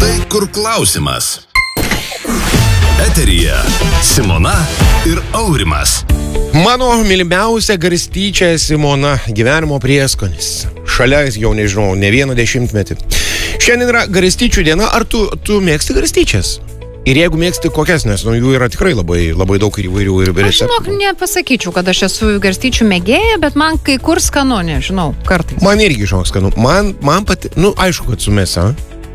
Tai kur klausimas? Eteryje Simona ir Aurimas. Mano mylimiausia garstyčia Simona, gyvenimo prieskonis. Šalia jau nežinau, ne vieną dešimtmetį. Šiandien yra garstyčių diena. Ar tu mėgsti garstyčias? Ir jeigu mėgsti kokias, nes jų yra tikrai labai dauk ir įvairių ir receptų. Aš nepasakyčiau, kad aš esu garstyčių mėgėja, bet man kai kur skanu, nežinau, kartais. Man irgi žinok skanu. Man pati, aišku, kad su mėsa.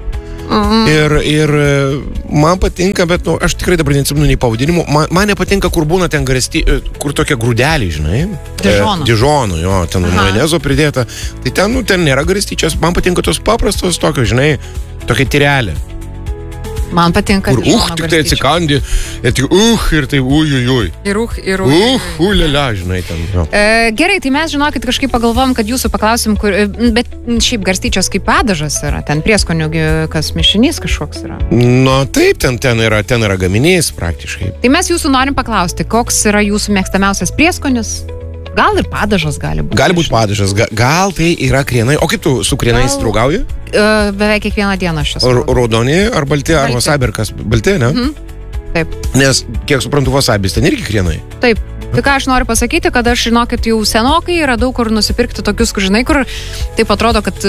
Ir man patinka, bet aš tikrai dabar neatsimenu nei pavadinimų. Man nepatinka, kur būna ten kur tokie grūdeliai, žinai. Dižonų, jo, ten majonezo pridėta. Tai ten nėra garstyčias. Man patinka tos paprastos tokios, žinai, tokia tyrelė. Man patinka kur tik tai atsikandi, ir tai ujujuj. Ir Ulėlia, žinai, ten. Jo. Gerai, tai mes žinokit kažkaip pagalvom, kad jūsų paklausim, bet šiaip garstyčios kaip padažas yra, ten prieskonių kas mišinys kažkoks yra. Taip, ten yra gaminys praktiškai. Tai mes jūsų norim paklausti, koks yra jūsų mėgstamiausias prieskonis? Gal ir padažas gali būti. Gali būti padažas, gal tai yra krienai. O kaip tu su krienais draugauji? Beveik kiekvieną dieną aš esu. Raudoni ar balti, ar wasabi, balti, ne? Taip. Nes, kiek suprantu, wasabis ten irgi krienai. Taip. Tai ką aš noriu pasakyti, kad aš, žinokit, jau senokai radau kur nusipirkti tokius, žinai, kur taip atrodo, kad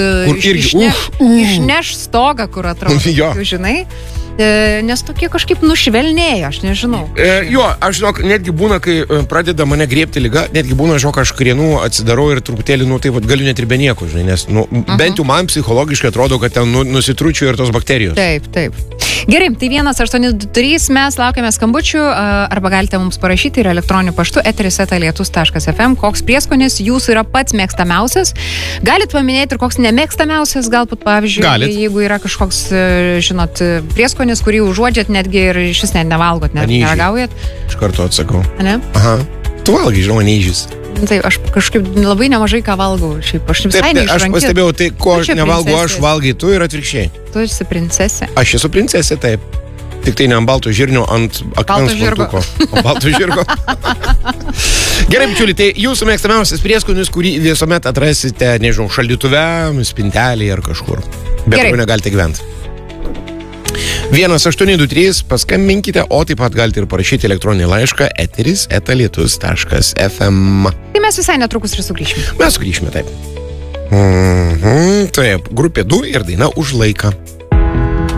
išneš stogą, kur atrodo, žinai. Nes tokie kažkaip nušvelnėja, aš nežinau. Aš žinok, netgi būna, kai pradeda mane griebti liga, netgi būna, žinok, aš krienų atsidarau ir truputėlį, galiu net ir be nieko, žinai, nes, bent jau man psichologiškai atrodo, kad ten nusitručiu ir tos bakterijos. Taip. Gerai, tai 1823 mes laukiame skambučių, arba galite mums parašyti ir elektroniniu paštu eteris@lietus.fm, koks prieskonis jūsų yra pats mėgstamiausias. Galit paminėti ir koks nemėgstamiausias, galbūt, pavyzdžiui, jeigu yra kažkoks, žinot, prieskonis, kurį užuodžiat netgi ir šis net nevalgot, neragaujat. Iš karto atsakau. Ne? Aha. Tu valgai, žinoma, neįžys. Taip, aš kažkaip labai nemažai ką valgau. Šiaip aš visai neišranki. Aš pastebėjau, tai ko nevalgau aš, valgai tu ir atvirkščiai. Tu esi princesė. Aš esu princesė, taip. Tik tai ne ant balto žirnio, ant akmens plaktuko. O balto žirgo. Gerai, bičiuli, tai jūsų mėgstamiausias prieskonis, kurį visuomet atrasite, nežinau, šaldytuve, spintelėje ar kažkur. Bet kur negalite gyventi. 1823, paskambinkite, o taip pat galite ir parašyti elektroninį laišką eteris@lietus.fm. Tai mes visai netrukus ir sugrįšime. Mes sugrįšime, taip. Taip, grupė 2 ir daina Už laiką.